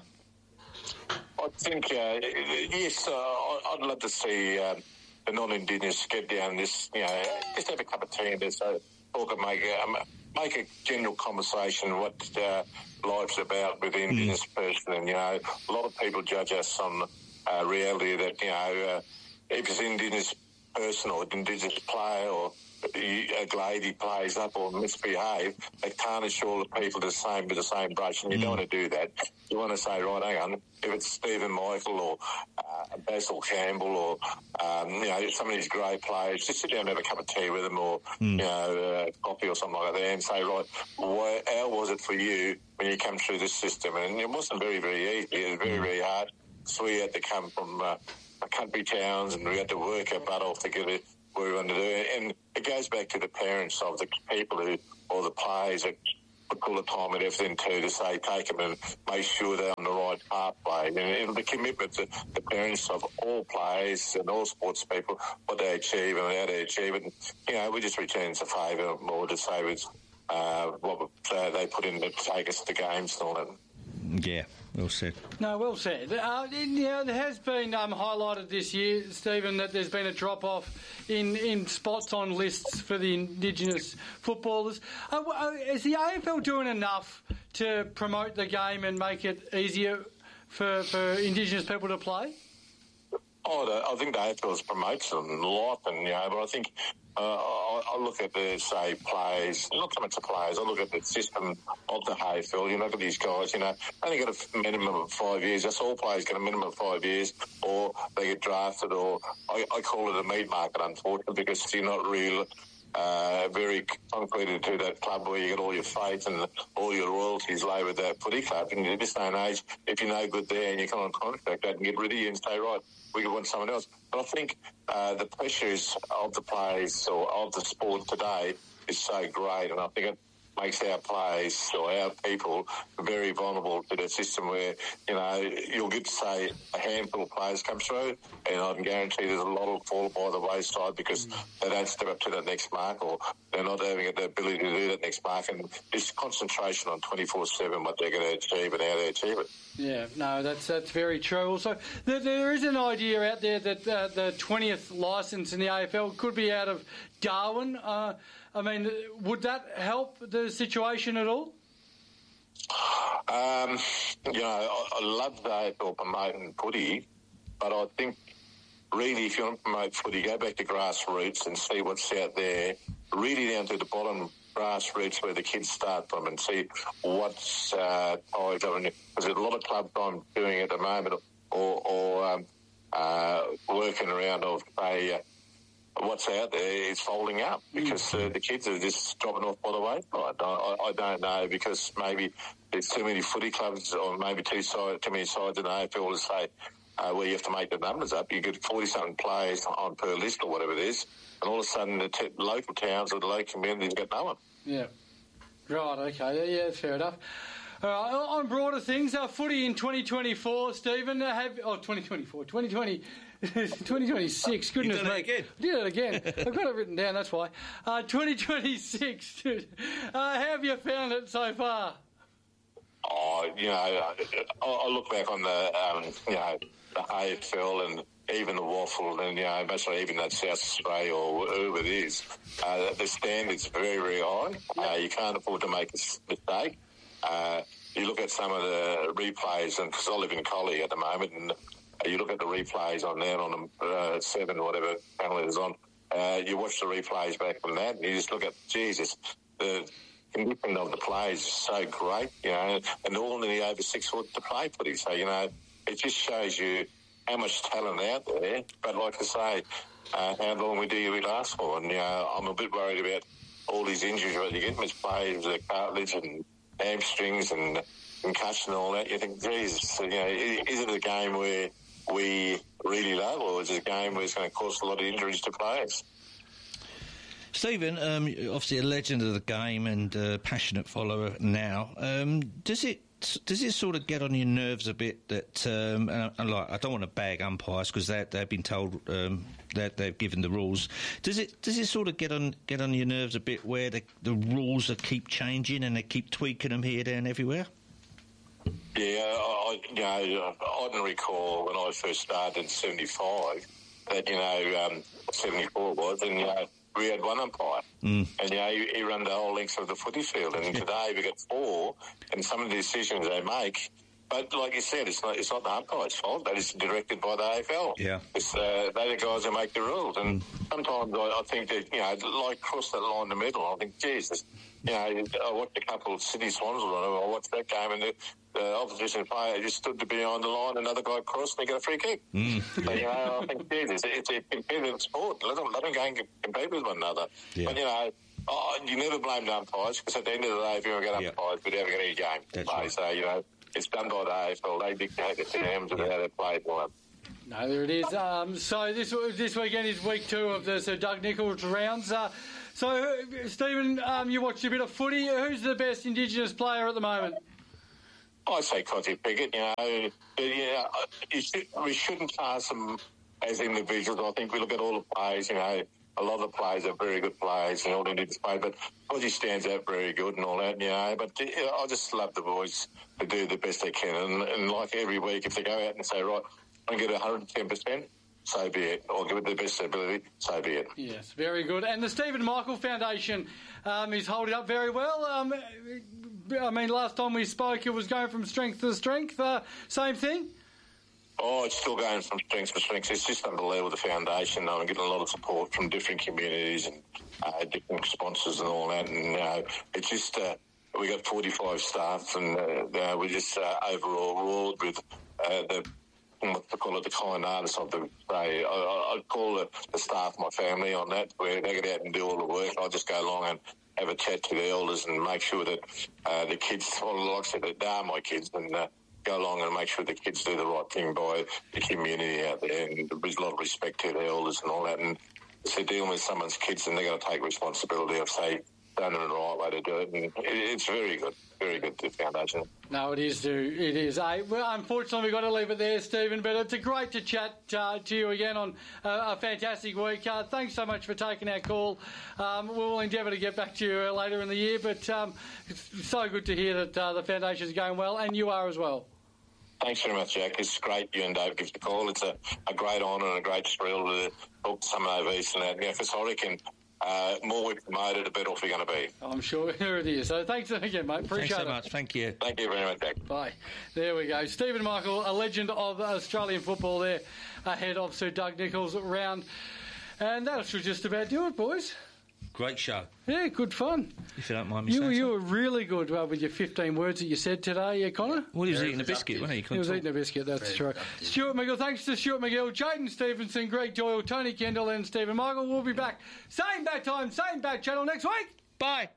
I think, yes, I'd love to see the non-Indigenous get down this, just have a cup of tea and just talk and make a general conversation what life's about with the Indigenous person. And, a lot of people judge us on reality that, if it's an Indigenous person or an Indigenous player or a lady plays up or misbehave, they tarnish all the people with the same brush, and you don't want to do that. You want to say, right, hang on, if it's Stephen Michael or Basil Campbell or, some of these great players, just sit down and have a cup of tea with them or, coffee or something like that and say, right, how was it for you when you come through this system? And it wasn't very, very easy. It was very, very hard. So we had to come from country towns and we had to work our butt off to get it where we wanted to do it. And it goes back to the parents of the people or the players that put all the time and everything to say take them and make sure they're on the right pathway. And the commitment to the parents of all players and all sports people, what they achieve and how they achieve it. And, we just return a favour more to say with what they put in to take us to games and all that. Yeah, well said. No, well said. There has been highlighted this year, Stephen, that there's been a drop-off in spots on lists for the Indigenous footballers. Is the AFL doing enough to promote the game and make it easier for Indigenous people to play? I think the AFL promotes them a lot, but I think I look at the, say, players, not so much the players, I look at the system of the AFL. Look at these guys, only got a minimum of 5 years. That's all players get a minimum of 5 years, or they get drafted, or I call it a meat market, unfortunately, because you're not real very concreted to that club where you get all your faith and all your royalties lay with that footy club. And in this day and age, if you're no good there and you come on contract, they can get rid of you and say, right, we can want someone else. But I think the pressures of the players or of the sport today is so great, and I think it makes our players or our people very vulnerable to the system where, you'll get, say, a handful of players come through, and I can guarantee there's a lot will fall by the wayside because they don't step up to that next mark or they're not having the ability to do that next mark, and this concentration on 24/7 what they're going to achieve and how they achieve it. Yeah, no, that's very true. Also, there is an idea out there that the 20th licence in the AFL could be out of Darwin. Would that help the situation at all? I love the AFL promoting footy, but I think really if you want to promote footy, go back to grassroots and see what's out there, really down to the bottom grassroots where the kids start from and see what's tied up. Because there's a lot of clubs I'm doing at the moment or working around of what's out there is folding up because the kids are just dropping off by the wayside. I don't know, because maybe there's too many footy clubs or maybe too many sides in the AFL to say where you have to make the numbers up. You get 40-something players on per list or whatever it is, and all of a sudden the local towns or the local communities get no one. Yeah. Right, okay. Yeah, fair enough. On broader things, footy in 2024, Stephen, 2024, 2020... 2026, goodness me. Again. Did it again. I've got it written down, that's why. 2026, how have you found it so far? I look back on the AFL and even the waffle and, basically even that South Australia or whoever it is, the standard's very, very high. You can't afford to make a mistake. You look at some of the replays, and because I live in Collie at the moment, and you look at the replays on there on 7 or whatever channel it is on, you watch the replays back from that, and you just look at, Jesus, the condition of the players is so great, and all in the over 6 foot to play footy. So, it just shows you how much talent out there. But like I say, how long we last for? And, I'm a bit worried about all these injuries that you get with players, the cartilage and hamstrings and concussion and all that. You think, Jesus, is it a game where we really love, or is it a game where it's going to cause a lot of injuries to players? Stephen, obviously a legend of the game and a passionate follower now. Does it it sort of get on your nerves a bit that and like I don't want to bag umpires because they've been told that they've given the rules. Does it sort of get on your nerves a bit where the rules keep changing and they keep tweaking them here, there, and everywhere? Yeah, I can recall when I first started in '75 that 74 it was, and we had one umpire, and he ran the whole length of the footy field. And today we got 4, and some of the decisions they make. But like you said, it's not the umpire's fault. That is directed by the AFL. Yeah, they're the guys who make the rules. And sometimes I think that like cross that line in the middle. I think, Jesus, I watched a couple of Sydney Swans on. I watched that game, and the opposition player just stood behind the line. Another guy crossed, and they got a free kick. So, I think, Jesus, it's a competitive sport. Let them go and compete with one another. Yeah. But you never blame the umpires because at the end of the day, if you ever get umpires, we'd never get any game to play. Right. So it's done by the AFL. They dictate the terms of how they play it. No, there it is. So this weekend is week 2 of the Sir Doug Nicholls rounds. So, Stephen, you watched a bit of footy. Who's the best Indigenous player at the moment? I say Conti Pickett. We shouldn't class them as individuals. I think we look at all the players. A lot of the players are very good players and all they need to play, but Conti stands out very good and all that. But I just love the boys to do the best they can, and like every week, if they go out and say, right, I'm going to get 110%. So be it. Or give it the best ability, so be it. Yes, very good. And the Stephen Michael Foundation is holding up very well. Last time we spoke, it was going from strength to strength. Same thing? Oh, it's still going from strength to strength. It's just unbelievable, the foundation. I'm getting a lot of support from different communities and different sponsors and all that. And it's just, we got 45 staff, and we're just overall ruled with the kind artists of the day. I'd call the staff my family on that, where they get out and do all the work. I just go along and have a chat to the elders and make sure that the kids, like I said, they are my kids, and go along and make sure the kids do the right thing by the community out there. And there's a lot of respect to the elders and all that. And if they're dealing with someone's kids, and they're going to take responsibility of, say, done it the right way to do it. And it's very good, the foundation. No, it is, dude. It is. Well, unfortunately, we've got to leave it there, Stephen, but it's great to chat to you again on a fantastic week. Thanks so much for taking our call. We'll endeavour to get back to you later in the year, but it's so good to hear that the foundation's going well, and you are as well. Thanks very much, Jack. It's great you and Dave give the call. It's a great honour and a great thrill to talk to some of these and that. Because I reckon more we promote it, the better off we're going to be. I'm sure it is. So thanks again, mate. Appreciate it. Thanks so much. Thank you. Thank you very much, Jack. Bye. There we go. Stephen Michael, a legend of Australian football there, ahead of Sir Doug Nicholls round. And that should just about do it, boys. Great show. Yeah, good fun. If you don't mind me saying so. You were really good with your 15 words that you said today, Connor. Well, he was eating a biscuit, wasn't he? He was eating a biscuit, that's true. Stuart McGill, thanks to Stuart McGill, Jaden Stevenson, Greg Doyle, Tony Kendall and Stephen Michael. We'll be back same bat time, same bat channel next week. Bye.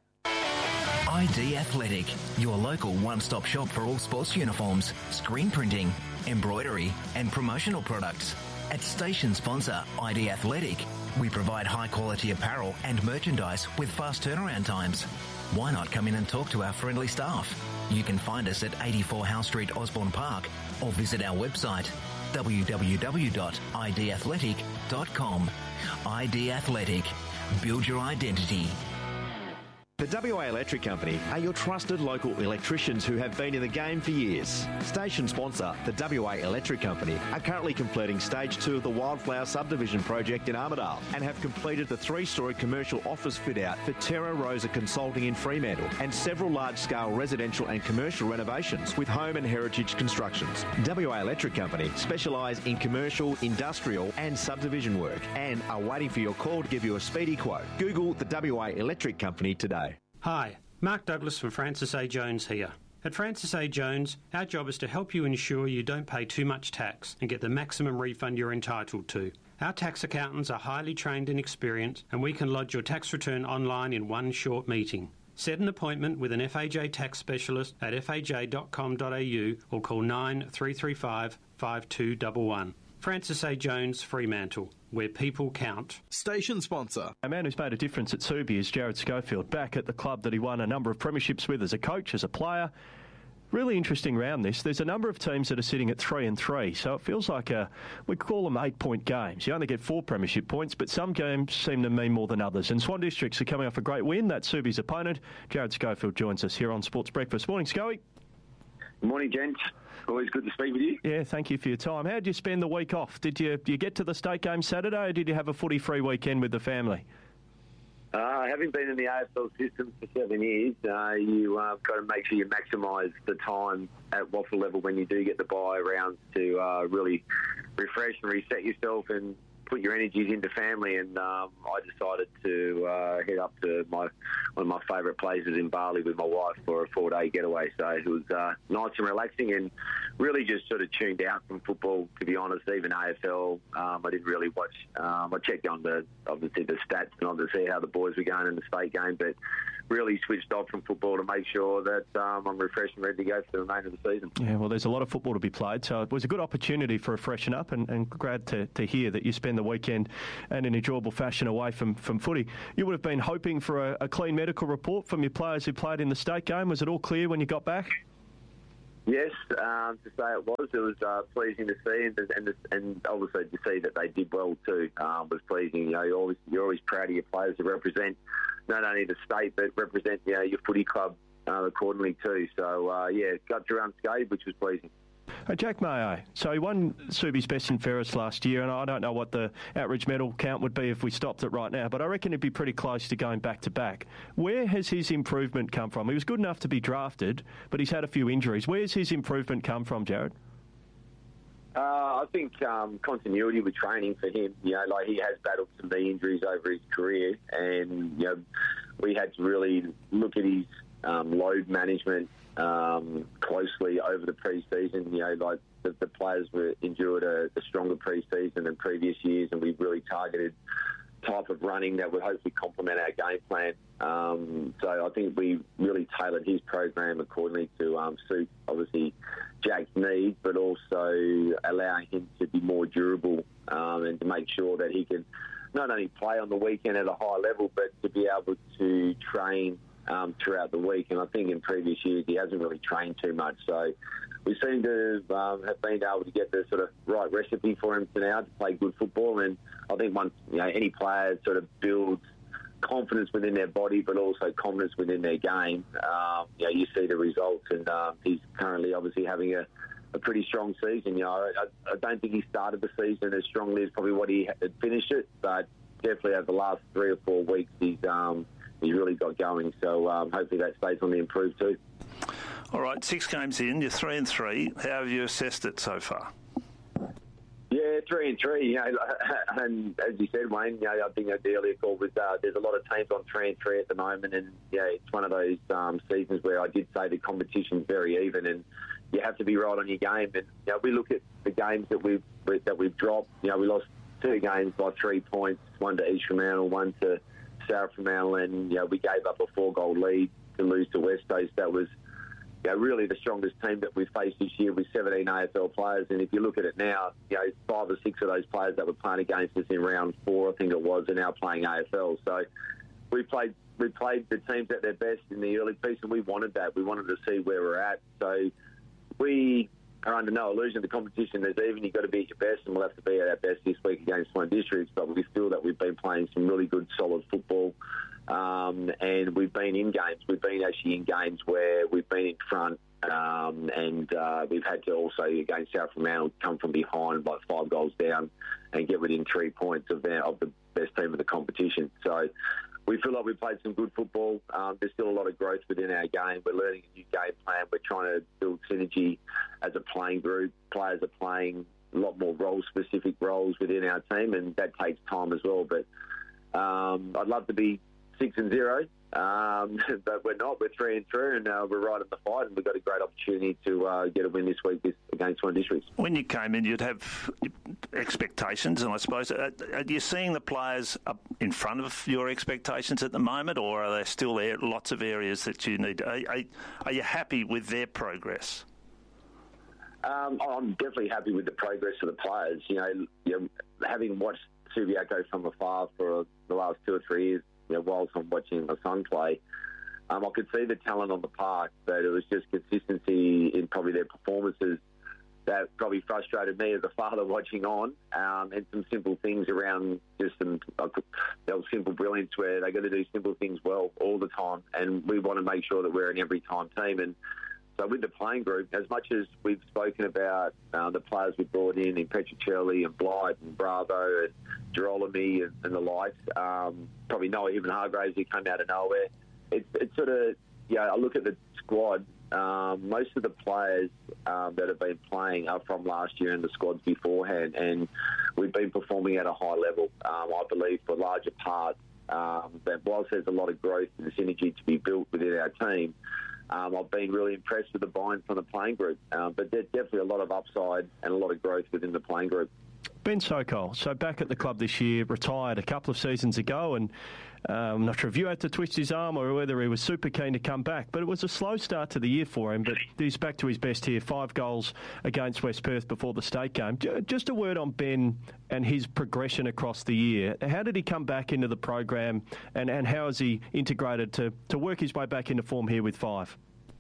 ID Athletic, your local one-stop shop for all sports uniforms, screen printing, embroidery and promotional products. At station sponsor ID Athletic, we provide high-quality apparel and merchandise with fast turnaround times. Why not come in and talk to our friendly staff? You can find us at 84 Howe Street, Osborne Park, or visit our website, www.idathletic.com. ID Athletic. Build your identity. The WA Electric Company are your trusted local electricians who have been in the game for years. Station sponsor, the WA Electric Company, are currently completing Stage 2 of the Wildflower Subdivision project in Armidale and have completed the 3-storey commercial office fit-out for Terra Rosa Consulting in Fremantle and several large-scale residential and commercial renovations with home and heritage constructions. WA Electric Company specialise in commercial, industrial and subdivision work and are waiting for your call to give you a speedy quote. Google the WA Electric Company today. Hi, Mark Douglas from Francis A. Jones here. At Francis A. Jones, our job is to help you ensure you don't pay too much tax and get the maximum refund you're entitled to. Our tax accountants are highly trained and experienced, and we can lodge your tax return online in one short meeting. Set an appointment with an FAJ tax specialist at faj.com.au or call 9335 5211. Francis A. Jones, Fremantle, where people count. Station sponsor. A man who's made a difference at Subi is Jared Schofield, back at the club that he won a number of premierships with as a coach, as a player. Really interesting round this. There's a number of teams that are sitting at 3-3, so it feels like we call them 8-point games. You only get 4 premiership points, but some games seem to mean more than others. And Swan Districts are coming off a great win. That's Subi's opponent. Jared Schofield joins us here on Sports Breakfast. Morning, Scoey. Good morning, gents. Always good to speak with you. Yeah, thank you for your time. How did you spend the week off? Did you get to the state game Saturday, or did you have a footy-free weekend with the family? Having been in the AFL system for 7 years, you got to make sure you maximise the time at WAFL level when you do get the bye rounds to really refresh and reset yourself and put your energies into family. And I decided to head up to one of my favourite places in Bali with my wife for a 4-day getaway. So it was nice and relaxing, and really just sort of tuned out from football, to be honest. Even AFL, I didn't really watch. I checked on obviously the stats and on to see how the boys were going in the state game, but really switched off from football to make sure that I'm refreshed and ready to go for the remainder of the season. Yeah, well, there's a lot of football to be played, so it was a good opportunity for a freshen up, and glad to hear that you spend the weekend in an enjoyable fashion away from footy. You would have been hoping for a clean medical report from your players who played in the state game. Was it all clear when you got back? Yes, to say it was pleasing to see, and obviously to see that they did well too was pleasing. You know, you're always proud of your players to represent not only the state but represent your footy club accordingly too. So got through unscathed, which was pleasing. Jack Mayo, so he won Subi's Best and Fairest last year, and I don't know what the average medal count would be if we stopped it right now, but I reckon he'd be pretty close to going back-to-back. Where has his improvement come from? He was good enough to be drafted, but he's had a few injuries. Where's his improvement come from, Jared? I think continuity with training for him. You know, like he has battled some knee injuries over his career, and we had to really look at his load management closely over the pre-season. The players endured a stronger pre-season than previous years, and we've really targeted type of running that would hopefully complement our game plan. So I think we really tailored his program accordingly to suit, obviously, Jack's needs, but also allow him to be more durable and to make sure that he can not only play on the weekend at a high level, but to be able to train throughout the week. And I think in previous years he hasn't really trained too much. So we seem to have been able to get the sort of right recipe for him to now to play good football. And I think once any player sort of builds confidence within their body, but also confidence within their game, you see the results. And he's currently obviously having a pretty strong season. I don't think he started the season as strongly as probably what he had finished it, but definitely over the last 3 or 4 weeks he's really got going. So hopefully that stays on the improve too. All right, 6 games in, you're 3-3. How have you assessed it so far? Yeah, 3-3. And as you said, Wayne, I think the earlier call was there's a lot of teams on 3-3 at the moment, and it's one of those seasons where I did say the competition's very even, and you have to be right on your game. And we look at the games that we've dropped. We lost 2 games by 3 points, one to East Fremantle, one to South Fremantle, and we gave up a 4-goal lead to lose to West Coast. That was really the strongest team that we've faced this year with 17 AFL players. And if you look at it now, 5 or 6 of those players that were playing against us in round 4, I think it was, are now playing AFL. So we played the teams at their best in the early piece, and we wanted that. We wanted to see where we're at. So we are under no illusion the competition is even. You've got to be at your best, and we'll have to be at our best this week against Swan Districts. But we feel that we've been playing some really good, solid football. And we've been in games. We've been actually in games where we've been in front, and we've had to also, against South Fremantle, come from behind like 5 goals down and get within 3 points of the best team of the competition. So we feel like we've played some good football. There's still a lot of growth within our game. We're learning a new game plan. We're trying to build synergy as a playing group. Players are playing a lot more role-specific roles within our team, and that takes time as well. But I'd love to be 6-0, but we're not. We're 3-3, and we're right in the fight, and we've got a great opportunity to get a win this week against Swan Districts. When you came in, you'd have expectations, and I suppose, are you seeing the players up in front of your expectations at the moment, or are there still lots of areas that you need? Are you happy with their progress? I'm definitely happy with the progress of the players. Having watched Subiaco from afar for the last 2 or 3 years, whilst I'm watching my son play, I could see the talent on the park, but it was just consistency in probably their performances that probably frustrated me as a father watching on, and some simple things around just some simple brilliance where they got to do simple things well all the time, and we want to make sure that we're an every-time team. And so with the playing group, as much as we've spoken about the players we brought in Petruccelli and Blight and Bravo and Girolami and the likes, probably Noah even Hargraves who came out of nowhere, it's sort of, I look at the squad, most of the players that have been playing are from last year and the squads beforehand, and we've been performing at a high level, I believe, for larger parts. That whilst there's a lot of growth and synergy to be built within our team, I've been really impressed with the buy-in from the playing group. But there's definitely a lot of upside and a lot of growth within the playing group. Ben Sokol, so back at the club this year, retired a couple of seasons ago, and I'm not sure if you had to twist his arm or whether he was super keen to come back, but it was a slow start to the year for him, but he's back to his best here, 5 goals against West Perth before the state game. Just a word on Ben and his progression across the year. How did he come back into the program, and how has he integrated to work his way back into form here with 5?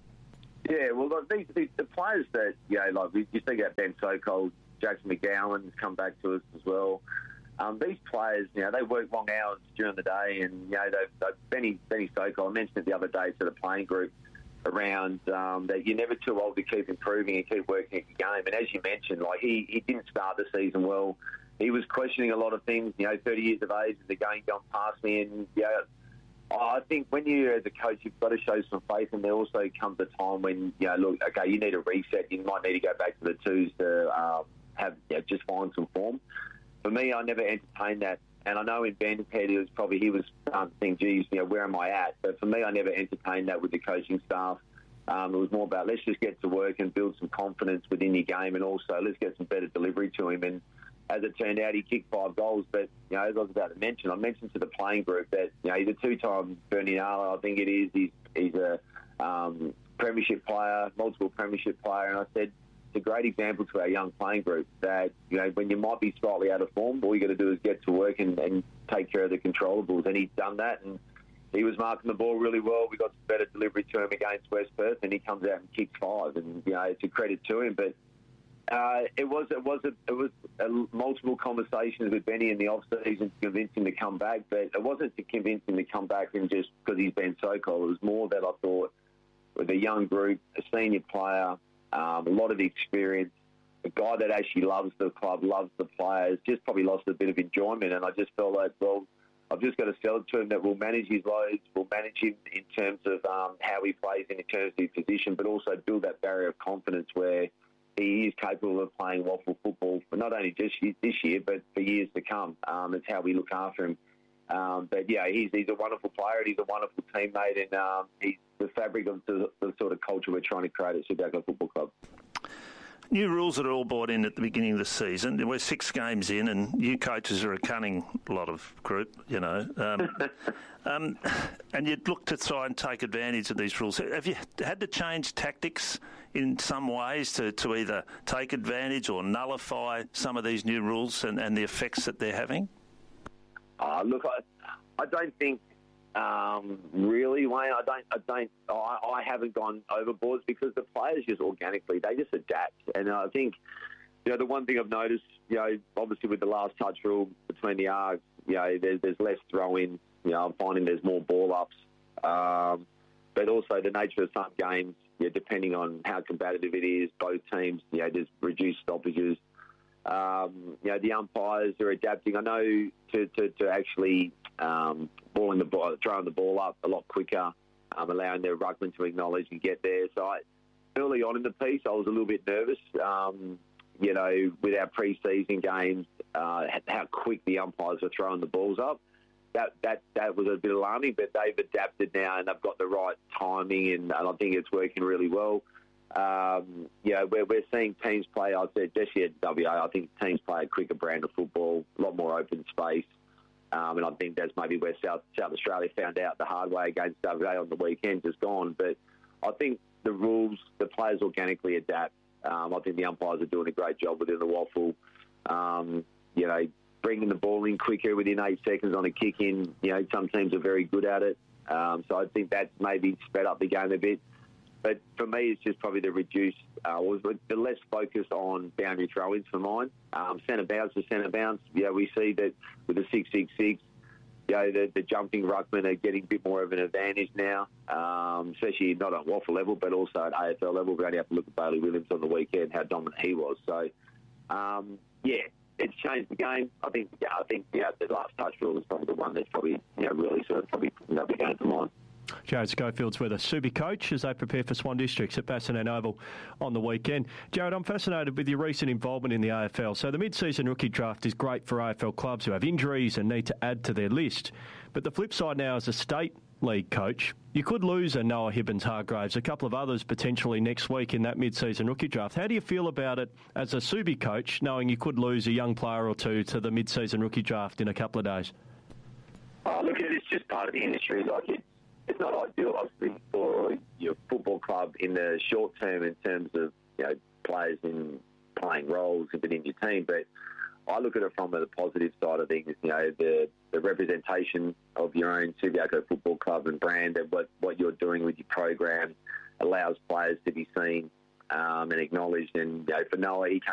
Yeah, well, the players that, you think about Ben Sokol, Jackson McGowan's come back to us as well. These players, they work long hours during the day, and Benny Sokol, I mentioned it the other day to the playing group around that you're never too old to keep improving and keep working at your game. And as you mentioned, he didn't start the season well. He was questioning a lot of things. 30 years of age, the game gone past me, and I think when you, as a coach, you've got to show some faith, and there also comes a time when you need a reset. You might need to go back to the twos to just find some form. For me, I never entertained that, and I know in Ben's head he was thinking, geez, where am I at? But for me, I never entertained that with the coaching staff. It was more about let's just get to work and build some confidence within your game, and also let's get some better delivery to him. And as it turned out, he kicked 5 goals. But as I was about to mention, I mentioned to the playing group that he's a 2-time Berniala, I think it is. He's a premiership player, multiple premiership player, and I said, it's a great example to our young playing group that, when you might be slightly out of form, all you got to do is get to work and take care of the controllables. And he's done that, and he was marking the ball really well. We got some better delivery to him against West Perth, and he comes out and kicks 5. And, it's a credit to him. But it was multiple conversations with Benny in the off-season to convince him to come back. But it wasn't to convince him to come back and just because he's Ben Sokol. It was more that I thought with a young group, a senior player, a lot of experience, a guy that actually loves the club, loves the players, just probably lost a bit of enjoyment. And I just felt like, well, I've just got to sell it to him that we'll manage his loads, we'll manage him in terms of how he plays in terms of his position, but also build that barrier of confidence where he is capable of playing waffle football for not only just this year, but for years to come. It's how we look after him. But yeah, he's a wonderful player, and he's a wonderful teammate, and he's the fabric of the sort of culture we're trying to create at Subiaco Football Club. New rules that are all brought in at the beginning of the season. We're 6 games in, and you coaches are a cunning lot of group, and you'd look to try and take advantage of these rules. Have you had to change tactics in some ways to either take advantage or nullify some of these new rules and the effects that they're having? Look, I don't think really, Wayne. I haven't gone overboard because the players just organically they just adapt, and I think the one thing I've noticed, obviously with the last touch rule between the arcs, there's less throw-ins. I'm finding there's more ball ups, but also the nature of some games, depending on how competitive it is, both teams, there's reduced stoppages. The umpires are adapting. I know to actually throwing the ball up a lot quicker, allowing their ruckman to acknowledge and get there. So early on in the piece, I was a little bit nervous. With our pre-season games, how quick the umpires are throwing the balls up. That was a bit alarming, but they've adapted now and they've got the right timing, and I think it's working really well. We're seeing teams play. I said this year at WA, I think teams play a quicker brand of football, a lot more open space, and I think that's maybe where South Australia found out the hard way against WA on the weekend, just gone. But I think the rules, the players organically adapt. I think the umpires are doing a great job within the waffle. Bringing the ball in quicker within 8 seconds on a kick in. Some teams are very good at it. So I think that's maybe sped up the game a bit. But for me, it's just probably the reduced, the less focus on boundary throw-ins for mine. Centre bounce to centre bounce. Yeah, we see that with the 666, the jumping ruckmen are getting a bit more of an advantage now, especially not at WAFL level, but also at AFL level. We only have to look at Bailey Williams on the weekend, how dominant he was. So, it's changed the game. I think the last touch rule is probably the one that's probably really sort of probably the game for mine. Jared Schofield's with us, Subi coach, as they prepare for Swan Districts at Bassendean Oval on the weekend. Jared, I'm fascinated with your recent involvement in the AFL. So the mid-season rookie draft is great for AFL clubs who have injuries and need to add to their list. But the flip side now, as a state league coach, you could lose a Noah Hibbins-Hargraves, a couple of others potentially next week in that mid-season rookie draft. How do you feel about it as a Subi coach, knowing you could lose a young player or two to the mid-season rookie draft in a couple of days? Oh, look, it's just part of the industry. It's not ideal, obviously, for your football club in the short term in terms of players in playing roles within your team. But I look at it from the positive side of things. The representation of your own Subiaco Football Club and brand, and what you're doing with your program allows players to be seen and acknowledged. And for Noah, he came